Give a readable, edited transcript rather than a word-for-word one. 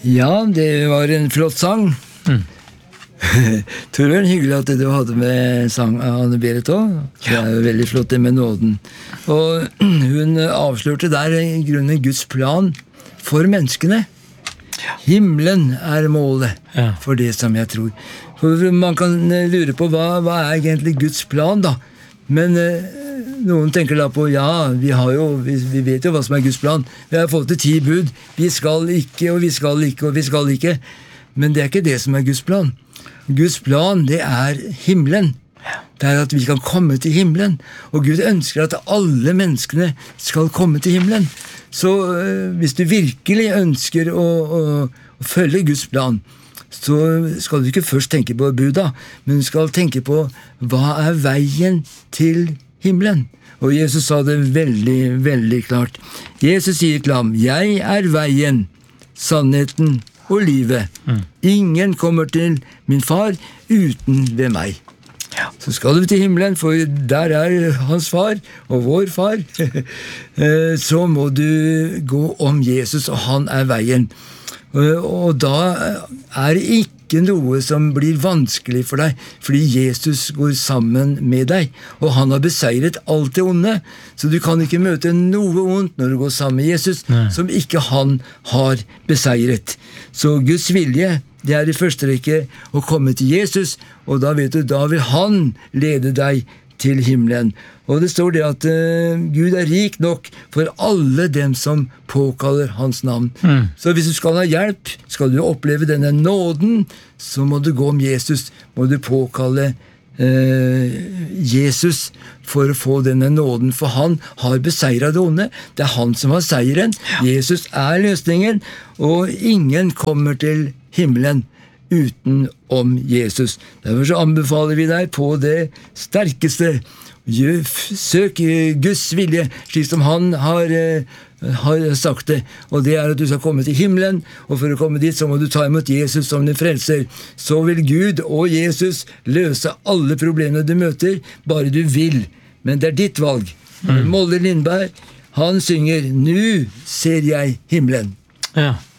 Ja, det var en flott sang. Torbjørn, hyggelig at du hadde med sang av Anne-Berit også. Det jo veldig flott det med nåden. Og hun avslørte der i grunnen Guds plan for menneskene. Himmelen målet for det som jeg tror. For man kan lure på hva egentlig Guds plan da? Men noen tenker da på, ja, vi vet jo hva som Guds plan. Vi har fått 10 bud. Vi skal ikke, og vi skal ikke, og vi skal ikke. Men det ikke det som Guds plan. Guds plan, det himmelen. Det at vi kan komme til himmelen. Og Gud ønsker at alle menneskene skal komme til himmelen. Så hvis du virkelig ønsker å følge Guds plan, så skal du ikke først tenke på Buddha, men du skal tenke på hva veien til himmelen. Og Jesus sa det veldig, veldig klart. Jesus sier til ham, jeg veien, sannheten og livet. Ingen kommer til min far uten ved meg. Så skal du til himmelen, for der hans far og vår far. Så må du gå om Jesus, og han veien. Og da det ikke noe som blir vanskelig for deg, fordi Jesus går sammen med deg, og han har beseiret alt det onde, så du kan ikke møte noe ondt når du går sammen med Jesus, som ikke han har beseiret. Så Guds vilje, det i første rekke å komme til Jesus, og da vet du, da vil han lede deg til himmelen. Og det står det at Gud rik nok for alle dem som påkaller hans navn. Så hvis du skal ha hjelp, skal du oppleve denne nåden, så må du gå om Jesus, må du påkalle Jesus for å få denne nåden, for han har beseiret det onde. Det han som har seieren. Jesus løsningen, og ingen kommer til himmelen uten om Jesus. Derfor så anbefaler vi deg på det sterkeste. Søk Guds vilje, slik som han har sagt det. Og det at du skal komme til himmelen, og for å komme dit så må du ta imot Jesus som din frelser. Så vil Gud og Jesus løse alle problemene du møter, bare du vil. Men det ditt valg. Molle Lindberg, han synger «Nu ser jeg himmelen». Ja.